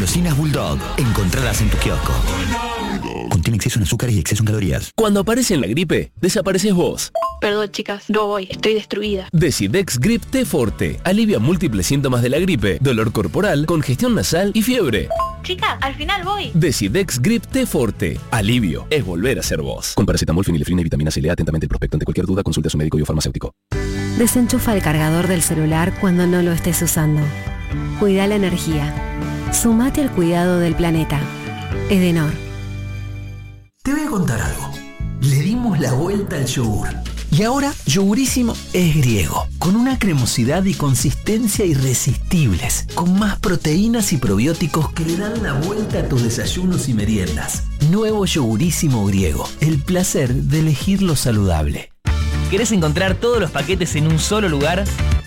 Golosinas Bulldog. Encontralas en tu kiosco. Contiene exceso en azúcar y exceso en calorías. Cuando aparece la gripe, desapareces vos. Perdón, chicas, no voy, estoy destruida. Decidex Grip T Forte. Alivia múltiples síntomas de la gripe, dolor corporal, congestión nasal y fiebre. Chicas, al final voy. Decidex Grip T Forte. Alivio es volver a ser vos. Con paracetamol, fenilefrina y vitamina C. Lea atentamente el prospecto. Ante cualquier duda, consulte a su médico y o farmacéutico. Desenchufa el cargador del celular cuando no lo estés usando. Cuida la energía. Sumate al cuidado del planeta. Edenor. Te voy a contar algo. Le dimos la vuelta al yogur. Y ahora Yogurísimo es griego, con una cremosidad y consistencia irresistibles, con más proteínas y probióticos que le dan la vuelta a tus desayunos y meriendas. Nuevo Yogurísimo griego, el placer de elegir lo saludable. ¿Querés encontrar todos los paquetes en un solo lugar?